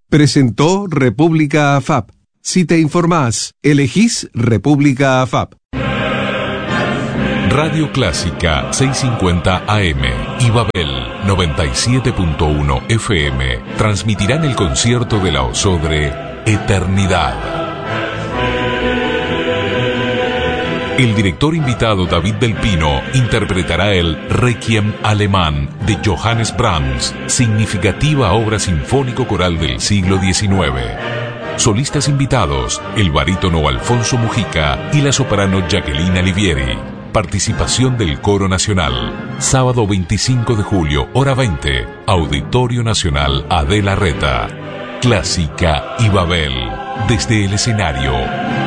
Presentó República AFAP. Si te informás, elegís República AFAP. Radio Clásica 650 AM y Babel 97.1 FM transmitirán el concierto de la Osodre Eternidad. El director invitado David Del Pino interpretará el Requiem alemán de Johannes Brahms, significativa obra sinfónico-coral del siglo XIX. Solistas invitados, el barítono Alfonso Mujica y la soprano Jacqueline Alivieri. Participación del Coro Nacional. Sábado 25 de julio, hora 20, Auditorio Nacional Adela Reta. Clásica y Babel, desde el escenario.